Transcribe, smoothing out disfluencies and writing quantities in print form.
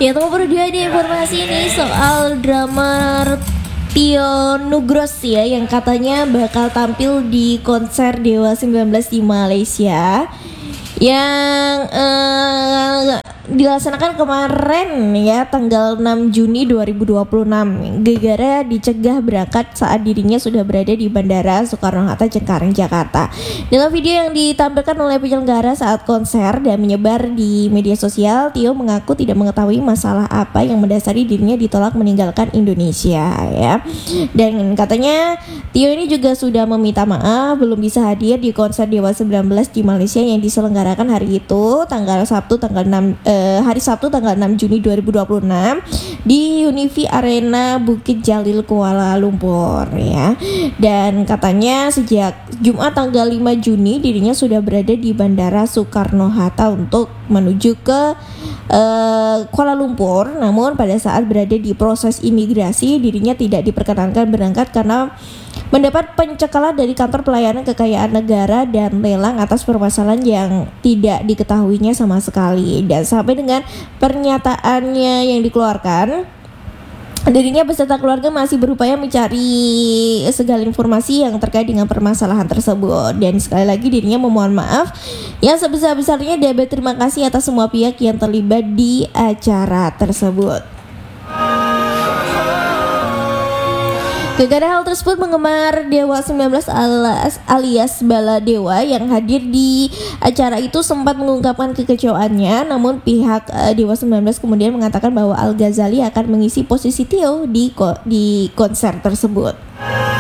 Ya, nomor 2 ada informasi ini soal drama Tio Nugros ya, yang katanya bakal tampil di konser Dewa 19 di Malaysia yang dilaksanakan kemarin ya, tanggal 6 Juni 2026. Gegara dicegah berangkat saat dirinya sudah berada di Bandara Soekarno-Hatta Cengkareng, Jakarta. Dalam video yang ditampilkan oleh penyelenggara saat konser dan menyebar di media sosial, Tio mengaku tidak mengetahui masalah apa yang mendasari dirinya ditolak meninggalkan Indonesia ya. Dan katanya Tio ini juga sudah meminta maaf belum bisa hadir di konser Dewa 19 di Malaysia yang diselenggarakan hari itu, hari Sabtu tanggal 6 Juni 2026 di Unifi Arena Bukit Jalil, Kuala Lumpur ya. Dan katanya sejak Jumat tanggal 5 Juni dirinya sudah berada di Bandara Soekarno-Hatta untuk menuju ke Kuala Lumpur. Namun pada saat berada di proses imigrasi dirinya tidak diperkenankan berangkat karena mendapat pencekalan dari kantor pelayanan kekayaan negara dan lelang atas permasalahan yang tidak diketahuinya sama sekali. Dan sampai dengan pernyataannya yang dikeluarkan, dirinya beserta keluarga masih berupaya mencari segala informasi yang terkait dengan permasalahan tersebut. Dan sekali lagi dirinya memohon maaf yang sebesar-besarnya dan berterima kasih atas semua pihak yang terlibat di acara tersebut. Gara-gara hal tersebut, penggemar Dewa 19 alias Bala Dewa yang hadir di acara itu sempat mengungkapkan kekecewaannya. Namun pihak Dewa 19 kemudian mengatakan bahwa Al Ghazali akan mengisi posisi Tio di konser tersebut.